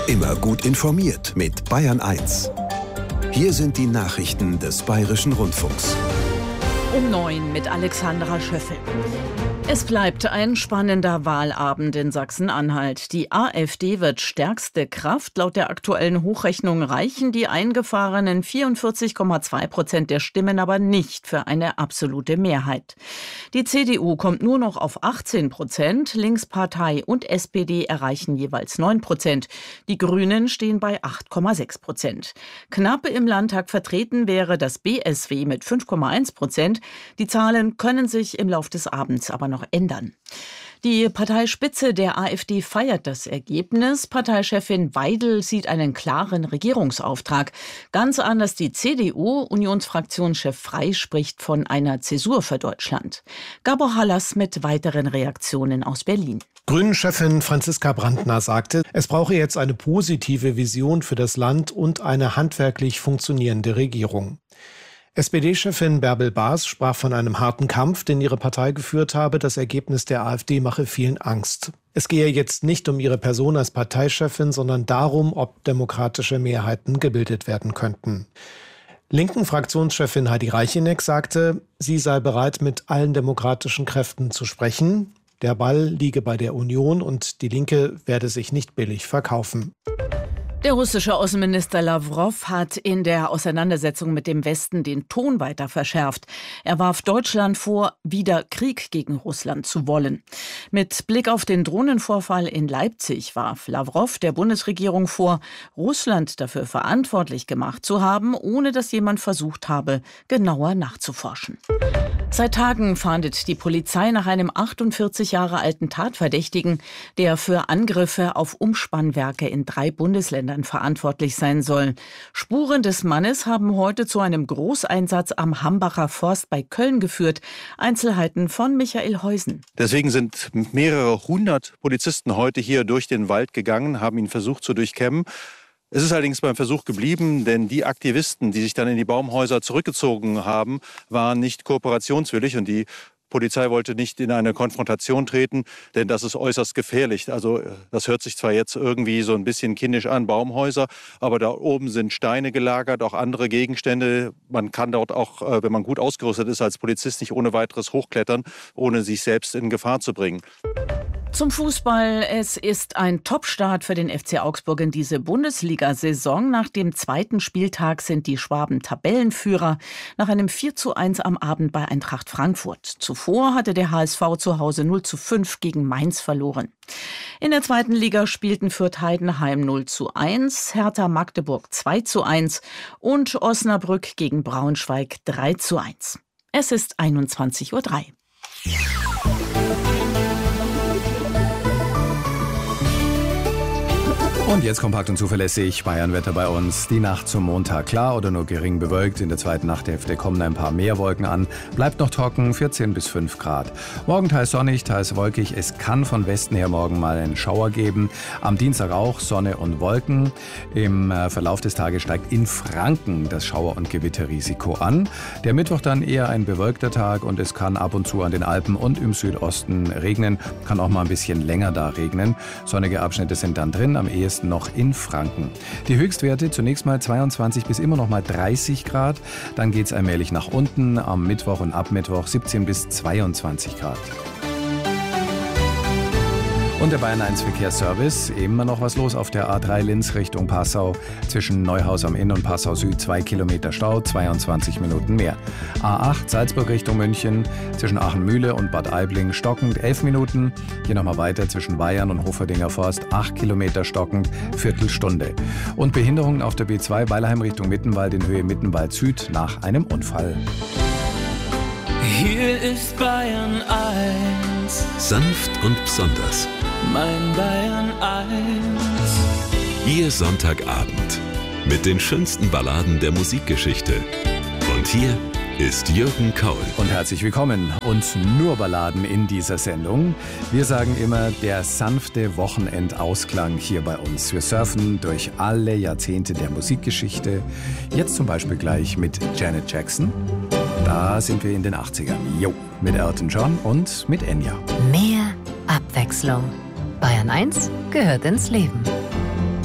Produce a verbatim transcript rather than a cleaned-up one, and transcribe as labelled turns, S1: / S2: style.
S1: Immer gut informiert mit Bayern eins. Hier sind die Nachrichten des Bayerischen Rundfunks.
S2: Um neun mit Alexandra Schöffel. Es bleibt ein spannender Wahlabend in Sachsen-Anhalt. Die AfD wird stärkste Kraft. Laut der aktuellen Hochrechnung reichen die eingefahrenen vierundvierzig Komma zwei Prozent der Stimmen aber nicht für eine absolute Mehrheit. Die C D U kommt nur noch auf achtzehn Prozent. Linkspartei und S P D erreichen jeweils neun Prozent. Die Grünen stehen bei acht Komma sechs Prozent. Knapp im Landtag vertreten wäre das B S W mit fünf Komma eins Prozent. Die Zahlen können sich im Lauf des Abends aber noch ändern. Die Parteispitze der AfD feiert das Ergebnis. Parteichefin Weidel sieht einen klaren Regierungsauftrag. Ganz anders die C D U. Unionsfraktionschef Frey spricht von einer Zäsur für Deutschland. Gabor Hallas mit weiteren Reaktionen aus Berlin.
S3: Grünen-Chefin Franziska Brandner sagte, es brauche jetzt eine positive Vision für das Land und eine handwerklich funktionierende Regierung. S P D-Chefin Bärbel Baas sprach von einem harten Kampf, den ihre Partei geführt habe. Das Ergebnis der AfD mache vielen Angst. Es gehe jetzt nicht um ihre Person als Parteichefin, sondern darum, ob demokratische Mehrheiten gebildet werden könnten. Linken Fraktionschefin Heidi Reicheneck sagte, sie sei bereit, mit allen demokratischen Kräften zu sprechen. Der Ball liege bei der Union und die Linke werde sich nicht billig verkaufen.
S2: Der russische Außenminister Lawrow hat in der Auseinandersetzung mit dem Westen den Ton weiter verschärft. Er warf Deutschland vor, wieder Krieg gegen Russland zu wollen. Mit Blick auf den Drohnenvorfall in Leipzig warf Lawrow der Bundesregierung vor, Russland dafür verantwortlich gemacht zu haben, ohne dass jemand versucht habe, genauer nachzuforschen. Seit Tagen fahndet die Polizei nach einem achtundvierzig Jahre alten Tatverdächtigen, der für Angriffe auf Umspannwerke in drei Bundesländern verantwortlich sein soll. Spuren des Mannes haben heute zu einem Großeinsatz am Hambacher Forst bei Köln geführt. Einzelheiten von Michael Heusen.
S4: Deswegen sind mehrere hundert Polizisten heute hier durch den Wald gegangen, haben ihn versucht zu durchkämmen. Es ist allerdings beim Versuch geblieben, denn die Aktivisten, die sich dann in die Baumhäuser zurückgezogen haben, waren nicht kooperationswillig und die Polizei wollte nicht in eine Konfrontation treten, denn das ist äußerst gefährlich. Also das hört sich zwar jetzt irgendwie so ein bisschen kindisch an, Baumhäuser, aber da oben sind Steine gelagert, auch andere Gegenstände. Man kann dort auch, wenn man gut ausgerüstet ist, als Polizist nicht ohne weiteres hochklettern, ohne sich selbst in Gefahr zu bringen.
S2: Zum Fußball. Es ist ein Topstart für den F C Augsburg in diese Bundesliga-Saison. Nach dem zweiten Spieltag sind die Schwaben Tabellenführer nach einem vier zu eins am Abend bei Eintracht Frankfurt. Zuvor hatte der H S V zu Hause null zu fünf gegen Mainz verloren. In der zweiten Liga spielten Fürth-Heidenheim null zu eins, Hertha Magdeburg zwei zu eins und Osnabrück gegen Braunschweig drei zu eins. Es ist einundzwanzig Uhr drei.
S5: Und jetzt kompakt und zuverlässig Bayernwetter bei uns. Die Nacht zum Montag klar oder nur gering bewölkt. In der zweiten Nachthälfte kommen ein paar mehr Wolken an. Bleibt noch trocken, vierzehn bis fünf Grad. Morgen teils sonnig, teils wolkig. Es kann von Westen her morgen mal einen Schauer geben. Am Dienstag auch Sonne und Wolken. Im Verlauf des Tages steigt in Franken das Schauer- und Gewitterrisiko an. Der Mittwoch dann eher ein bewölkter Tag und es kann ab und zu an den Alpen und im Südosten regnen. Kann auch mal ein bisschen länger da regnen. Sonnige Abschnitte sind dann drin, am ehesten noch in Franken. Die Höchstwerte zunächst mal zweiundzwanzig bis immer noch mal dreißig Grad. Dann geht es allmählich nach unten. Am Mittwoch und ab Mittwoch siebzehn bis zweiundzwanzig Grad. Und der Bayern eins Verkehrsservice, immer noch was los auf der A drei Linz Richtung Passau. Zwischen Neuhaus am Inn und Passau Süd zwei Kilometer Stau, zweiundzwanzig Minuten mehr. A acht Salzburg Richtung München, zwischen Aachen-Mühle und Bad Aibling stockend, elf Minuten. Hier nochmal weiter zwischen Bayern und Hoferdinger Forst, acht Kilometer stockend, Viertelstunde. Und Behinderungen auf der B zwei Weilheim Richtung Mittenwald in Höhe Mittenwald Süd nach einem Unfall.
S6: Hier ist Bayern eins.
S1: Sanft und besonders.
S6: Mein Bayern eins.
S1: Ihr Sonntagabend mit den schönsten Balladen der Musikgeschichte. Und hier ist Jürgen Kaul.
S5: Und herzlich willkommen und nur Balladen in dieser Sendung. Wir sagen immer, der sanfte Wochenendausklang hier bei uns. Wir surfen durch alle Jahrzehnte der Musikgeschichte. Jetzt zum Beispiel gleich mit Janet Jackson. Da sind wir in den achtzigern. Jo, mit Elton John und mit Enya.
S7: Mehr Abwechslung. Bayern eins gehört ins Leben.